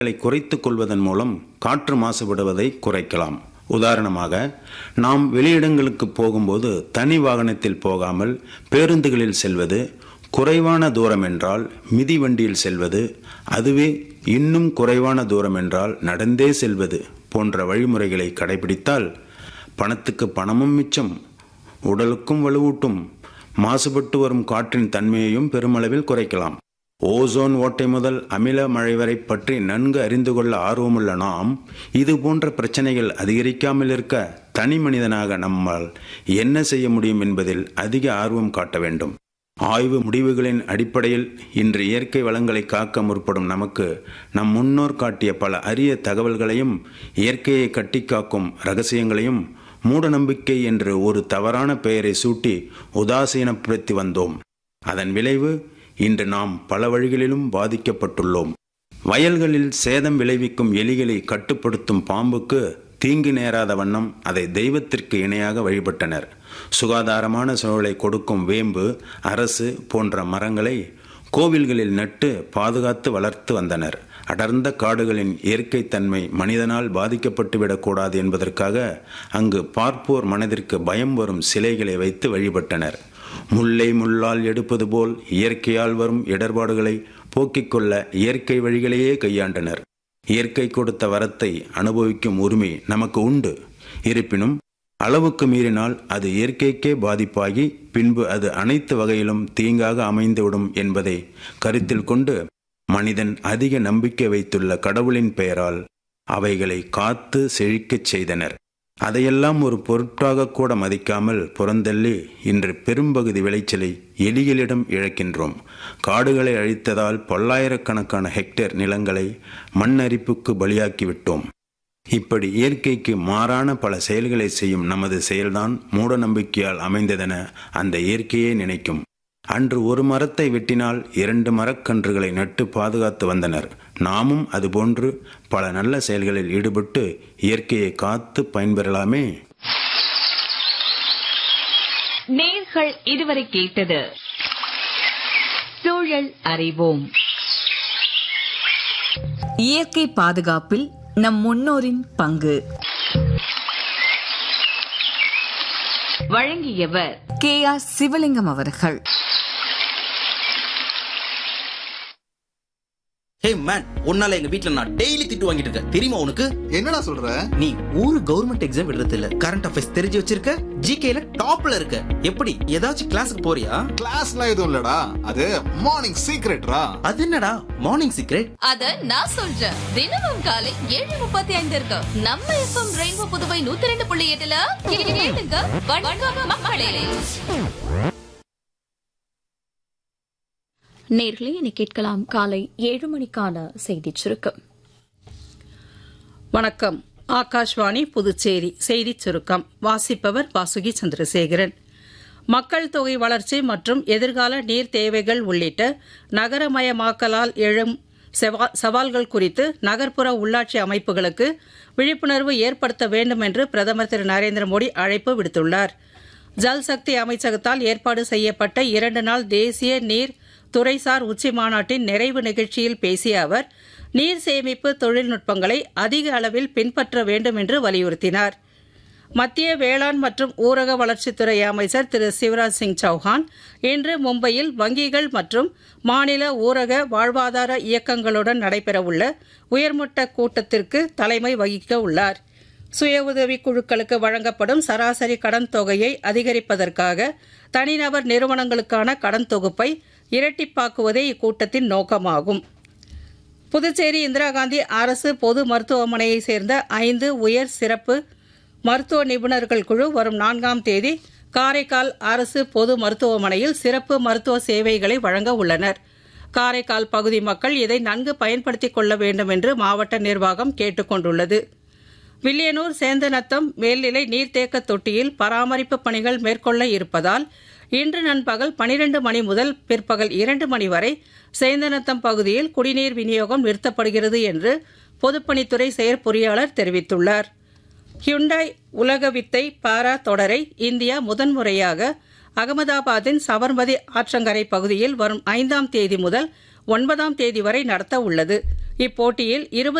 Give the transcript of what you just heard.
குறைத்துக் கொள்வதன் மூலம் காற்று மாசுபடுவதை குறைக்கலாம். உதாரணமாக, நாம் வெளியிடங்களுக்கு போகும்போது தனி வாகனத்தில் போகாமல் பேருந்துகளில் செல்வது, குறைவான தூரம் என்றால் மிதிவண்டியில் செல்வது, அதுவே இன்னும் குறைவான தூரம் என்றால் நடந்தே செல்வது போன்ற வழிமுறைகளை கடைபிடித்தால் பணத்துக்கு பணமும் மிச்சம், உடலுக்கும் வலுவூட்டும், மாசுபட்டு வரும் காற்றின் தன்மையையும் பெருமளவில் குறைக்கலாம். ஓசோன் ஓட்டை முதல் அமில மழை வரை பற்றி நன்கு அறிந்து கொள்ள ஆர்வமுள்ள நாம் இது போன்ற பிரச்சனைகள் அதிகரிக்காமல் இருக்க தனி மனிதனாக நம்மால் என்ன செய்ய முடியும் என்பதில் அதிக ஆர்வம் காட்ட வேண்டும். ஆய்வு முடிவுகளின் அடிப்படையில் இன்று இயற்கை வளங்களை காக்க முற்படும் நமக்கு நம் முன்னோர் காட்டிய பல அரிய தகவல்களையும் இயற்கையை கட்டிக்காக்கும் ரகசியங்களையும் மூடநம்பிக்கை என்று ஒரு தவறான பெயரை சூட்டி உதாசீனப்படுத்தி வந்தோம். அதன் விளைவு இன்று நாம் பல வழிகளிலும் பாதிக்கப்பட்டுள்ளோம். வயல்களில் சேதம் விளைவிக்கும் எலிகளை கட்டுப்படுத்தும் பாம்புக்கு தீங்கு நேராத வண்ணம் அதை தெய்வத்திற்கு இணையாக வழிபட்டனர். சுகாதாரமான சூழலை கொடுக்கும் வேம்பு, அரசு போன்ற மரங்களை கோவில்களில் நட்டு பாதுகாத்து வளர்த்து வந்தனர். அடர்ந்த காடுகளின் இயற்கை தன்மை மனிதனால் பாதிக்கப்பட்டுவிடக்கூடாது என்பதற்காக அங்கு பார்ப்போர் மனதிற்கு பயம் வரும் சிலைகளை வைத்து வழிபட்டனர். முல்லை முள்ளால் எடுப்பது போல் இயற்கையால் வரும் இடர்பாடுகளை போக்கிக் கொள்ள இயற்கை வழிகளையே கையாண்டனர். இயற்கை கொடுத்த வரத்தை அனுபவிக்கும் உரிமை நமக்கு உண்டு. இருப்பினும் அளவுக்கு மீறினால் அது இயற்கைக்கே பாதிப்பாகி பின்பு அது அனைத்து வகையிலும் தீங்காக அமைந்துவிடும் என்பதை கருத்தில் கொண்டு மனிதன் அதிக நம்பிக்கை வைத்துள்ள கடவுளின் பெயரால் அவைகளை காத்து செழிக்கச் செய்தனர். அதையெல்லாம் ஒரு பொருட்டாக கூட மதிக்காமல் புறந்தள்ளி இன்று பெரும்பகுதி விளைச்சலை எலிகளிடம் இழக்கின்றோம். காடுகளை அழித்ததால் பல்லாயிரக்கணக்கான ஹெக்டேர் நிலங்களை மண் அரிப்புக்கு பலியாக்கிவிட்டோம். இப்படி இயற்கைக்கு மாறான பல செயல்களை செய்யும் நமது செயல்தான் மூட நம்பிக்கையால் அமைந்ததென அந்த இயற்கையே நினைக்கும். அன்று ஒரு மரத்தை வெட்டினால் 2 மரக்கன்றுகளை நட்டு பாதுகாத்து வந்தனர். நாமும் அதுபோன்று பல நல்ல செயல்களில் ஈடுபட்டு இயற்கையை காத்து பயன்பெறலாமே. நேயர்கள் இதுவரை கேட்டது சூழல் அறிவோம். இயற்கை பாதுகாப்பில் நம் முன்னோரின் பங்கு. வழங்கியவர் KR சிவலிங்கம் அவர்கள். ஹே மேன், உன்னால எங்க வீட்ல நான் டெய்லி திட்டு வாங்கிட்டு இருக்கேன். தெரியுமா உனக்கு? என்னடா சொல்ற? நீ ஒரு கவர்மெண்ட் எக்ஸாம் எழுதுறது இல்ல, கரண்ட் அஃபேர்ஸ் தெரிஞ்சு வச்சிருக்க, ஜிகேல டாப்ல இருக்க. எப்படி ஏதாச்சும் கிளாஸுக்கு போறியா? கிளாஸ்லாம் எதுவும் இல்லடா, அது மார்னிங் சீக்ரெட்ரா. அது என்னடா மார்னிங் சீக்ரெட்? அத நான் சொல்றேன். தினமும் காலை 7:35 இருக்கு நம்ம FM ரெயின்போ புதுவை 102.8ல கேளுங்க. வணக்கம் மக்களே. நேர்களே, இனி கேட்கலாம் காலை 7 மணிக்கான செய்திச் சுருக்கம். வணக்கம். ஆகாஷ்வாணி புதுச்சேரி செய்திச் சுருக்கம் வாசிப்பவர் வாசுகி சந்திரசேகரன். மக்கள் தொகை வளர்ச்சி மற்றும் எதிர்கால நீர் தேவைகள் உள்ளிட்ட நகரமயமாக்கலால் எழும் சவால்கள் குறித்து நகர்ப்புற உள்ளாட்சி அமைப்புகளுக்கு விழிப்புணர்வு ஏற்படுத்த வேண்டும் என்று பிரதமர் திரு நரேந்திர மோடி அழைப்பு விடுத்துள்ளார். ஜல்சக்தி அமைச்சகத்தால் ஏற்பாடு செய்யப்பட்ட 2 நாள் தேசிய நீர் துறைசார் உச்சி மாநாட்டின் நிறைவு நிகழ்ச்சியில் பேசிய அவர் நீர் சேமிப்பு தொழில்நுட்பங்களை அதிக அளவில் பின்பற்ற வேண்டும் என்று வலியுறுத்தினார். மத்திய வேளாண் மற்றும் ஊரக வளர்ச்சித்துறை அமைச்சர் திரு சிவராஜ் சிங் சௌஹான் இன்று மும்பையில் வங்கிகள் மற்றும் மாநில ஊரக வாழ்வாதார இயக்கங்களுடன் நடைபெறவுள்ள உயர்மட்ட கூட்டத்திற்கு தலைமை வகிக்க உள்ளார். சுய உதவிக் குழுக்களுக்கு வழங்கப்படும் சராசரி கடன் தொகையை அதிகரிப்பதற்காக தனிநபர் நிறுவனங்களுக்கான கடன் தொகுப்பை இரட்டிப்பாக்குவதே இக்கூட்டத்தின் நோக்கமாகும். புதுச்சேரி இந்திரா காந்தி அரசு பொது மருத்துவமனையைச் சேர்ந்த 5 உயர் சிறப்பு மருத்துவ நிபுணர்கள் குழு வரும் 4ஆம் தேதி காரைக்கால் அரசு பொது மருத்துவமனையில் சிறப்பு மருத்துவ சேவைகளை வழங்க உள்ளனர். காரைக்கால் பகுதி மக்கள் இதை நன்கு பயன்படுத்திக் கொள்ள வேண்டும் என்று மாவட்ட நிர்வாகம் கேட்டுக் கொண்டுள்ளது. வில்லியனூர் சேந்தநத்தம் மேல்நிலை நீர்த்தேக்க தொட்டியில் பராமரிப்பு பணிகள் மேற்கொள்ள இருப்பதால் இன்று நண்பகல் 12 மணி முதல் பிற்பகல் 2 மணி வரை சேந்தநத்தம் பகுதியில் குடிநீர் விநியோகம் நிறுத்தப்படுகிறது என்று பொதுப்பணித்துறை செயற்பொறியாளர் தெரிவித்துள்ளார். ஹியுண்டாய் உலக வித்தை பாரா தொடரை இந்தியா முதன்முறையாக அகமதாபாத்தின் சபர்மதி ஆற்றங்கரை பகுதியில் வரும் 5ஆம் தேதி முதல் 9ஆம் தேதி வரை நடத்த உள்ளது. இப்போட்டியில் 20